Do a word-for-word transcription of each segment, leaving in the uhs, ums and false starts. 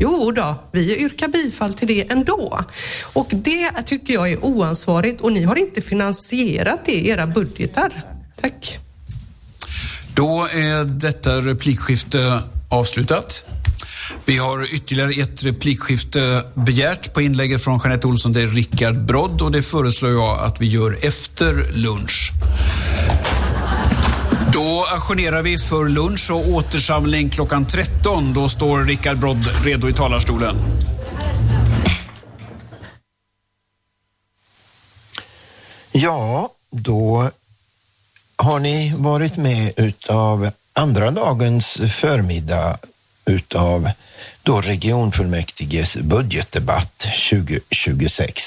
Jo då, vi yrkar bifall till det ändå. Och det tycker jag är oansvarigt och ni har inte finansierat det i era budgetar. Tack. Då är detta replikskifte avslutat. Vi har ytterligare ett replikskifte begärt på inlägget från Jeanette Olsson. Det är Rickard Brodd och det föreslår jag att vi gör efter lunch. Då ajournerar vi för lunch och återsamling klockan tretton. Då står Rickard Brodd redo i talarstolen. Ja, då har ni varit med utav andra dagens förmiddag utav då regionfullmäktiges budgetdebatt tjugo tjugosex.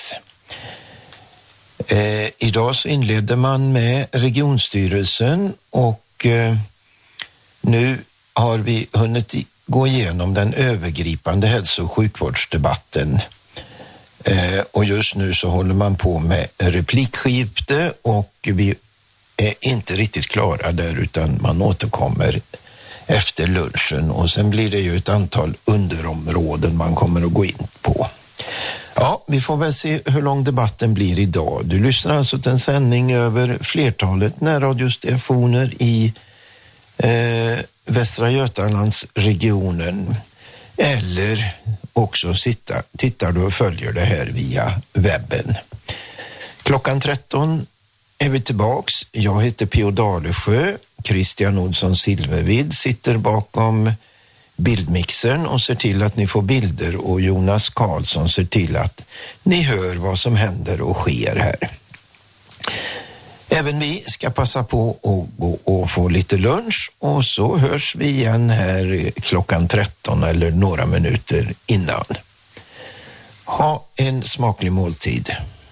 Eh, idag så inledde man med regionstyrelsen och eh, nu har vi hunnit i, gå igenom den övergripande hälso- och sjukvårdsdebatten. Eh, och just nu så håller man på med replikskifte och vi är inte riktigt klara där utan man återkommer efter lunchen och sen blir det ju ett antal underområden man kommer att gå in på. Ja, vi får väl se hur lång debatten blir idag. Du lyssnar alltså till en sändning över flertalet närradiostationer i eh, Västra Götalandsregionen eller också sitta, tittar du och följer det här via webben. Klockan tretton är vi tillbaks. Jag heter P O Dalesjö. Christian Olsson Silvervid sitter bakom bildmixern och ser till att ni får bilder och Jonas Karlsson ser till att ni hör vad som händer och sker här. Även vi ska passa på att gå och få lite lunch och så hörs vi igen här klockan tretton eller några minuter innan. Ha en smaklig måltid.